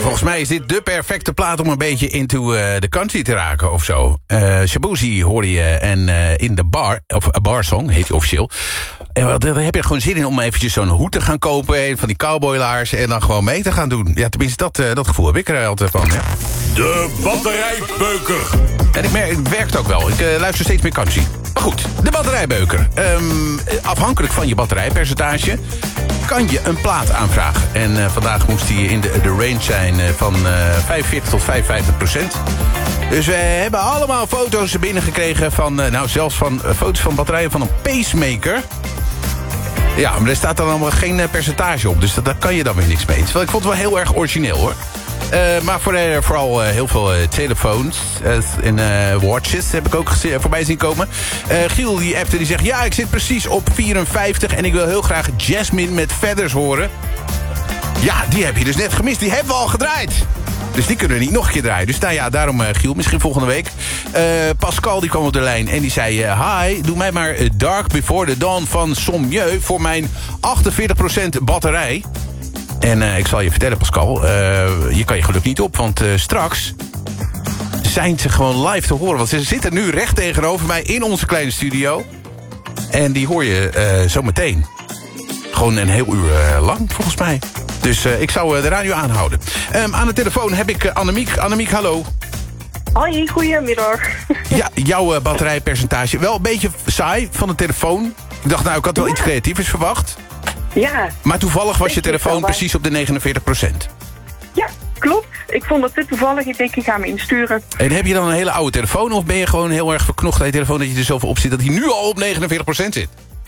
Volgens mij is dit de perfecte plaat om een beetje into de country te raken of zo. Shaboozey hoorde je en in de bar, of A Bar Song heet hij officieel. En daar heb je gewoon zin in om eventjes zo'n hoed te gaan kopen, een van die cowboylaars en dan gewoon mee te gaan doen. Ja, tenminste, dat gevoel heb ik er altijd van. Ja. De batterijbeuker. En ik merk, het werkt ook wel. Ik luister steeds meer country. Maar goed, de batterijbeuker. Afhankelijk van je batterijpercentage kan je een plaat aanvragen. En vandaag moest die in de range zijn van 45 tot 55%. Dus we hebben allemaal foto's binnengekregen van, zelfs van foto's van batterijen van een pacemaker. Ja, maar er staat dan allemaal geen percentage op. Dus daar kan je dan weer niks mee. Terwijl ik vond het wel heel erg origineel, hoor. Maar vooral heel veel telefoons en watches heb ik ook voorbij zien komen. Giel die appte, die zegt, ja, ik zit precies op 54 en ik wil heel graag Jasmine met Feathers horen. Ja, die heb je dus net gemist. Die hebben we al gedraaid. Dus die kunnen we niet nog een keer draaien. Dus nou ja, daarom Giel, misschien volgende week. Pascal die kwam op de lijn en die zei, hi, doe mij maar Dark Before the Dawn van Sommieu voor mijn 48% batterij. En ik zal je vertellen, Pascal, je kan je geluk niet op, want straks zijn ze gewoon live te horen. Want ze zitten nu recht tegenover mij in onze kleine studio. En die hoor je zo meteen. Gewoon een heel uur lang, volgens mij. Dus ik zou de radio aanhouden. Aan de telefoon heb ik Annemiek. Annemiek, hallo. Hoi, goedemiddag. Ja, jouw batterijpercentage. Wel een beetje saai van de telefoon. Ik dacht, ik had wel iets creatiefs verwacht. Ja. Maar toevallig was je telefoon precies op de 49%. Ja, klopt. Ik vond dat dit toevallig. Ik denk, ik ga hem insturen. En heb je dan een hele oude telefoon of ben je gewoon heel erg verknocht aan je telefoon dat je er zoveel op zit dat hij nu al op 49% zit?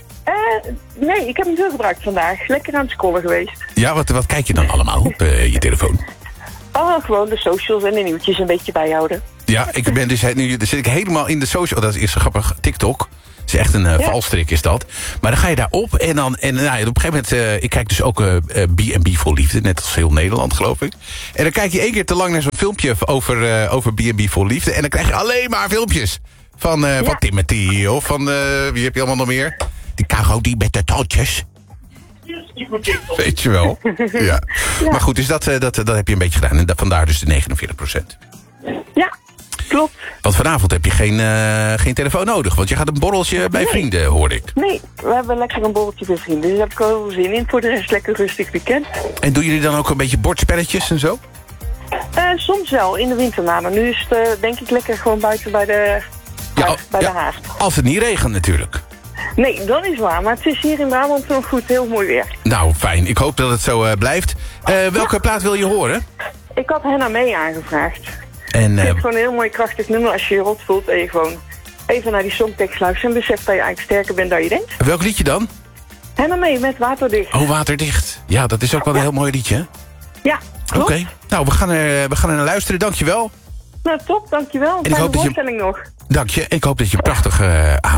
Nee, ik heb hem veel gebruikt vandaag. Lekker aan het scrollen geweest. Ja, wat kijk je dan allemaal op je telefoon? Oh, gewoon de socials en de nieuwtjes een beetje bijhouden. Ja, ik ben dus nu zit ik helemaal in de social. Dat is grappig, TikTok. Het is echt een valstrik is dat. Maar dan ga je daar op en op een gegeven moment... ik kijk dus ook B&B voor Liefde, net als heel Nederland, geloof ik. En dan kijk je 1 keer te lang naar zo'n filmpje over B&B voor Liefde. En dan krijg je alleen maar filmpjes van Timothy of van... wie heb je allemaal nog meer? Die Caro die met de tandjes. Weet je wel. Ja. Maar goed, dus dat heb je een beetje gedaan. En vandaar dus de 49%. Ja, klopt. Want vanavond heb je geen telefoon nodig. Want je gaat een borreltje bij vrienden, hoorde ik. Nee, we hebben lekker een borreltje bij vrienden. Dus daar heb ik wel zin in. Voor de rest lekker rustig weekend. En doen jullie dan ook een beetje bordspelletjes en zo? Soms wel, in de wintermaanden. Nu is het denk ik lekker gewoon buiten bij de haard. Als het niet regent natuurlijk. Nee, dat is waar. Maar het is hier in Brabant nog goed, heel mooi weer. Nou, fijn. Ik hoop dat het zo blijft. Welke plaat wil je horen? Ik had Henna May aangevraagd. En, het is gewoon een heel mooi krachtig nummer als je je rot voelt en je gewoon even naar die songtekst luistert en beseft dat je eigenlijk sterker bent dan je denkt. Welk liedje dan? Henna May met Waterdicht. Oh, Waterdicht. Ja, dat is ook wel een heel mooi liedje, hè? Ja, klopt. Oké. Nou, we gaan er naar luisteren. Dankjewel. Nou, top. Dankjewel. Fijne voorstelling nog. Dank je. Ik hoop dat je een prachtige avond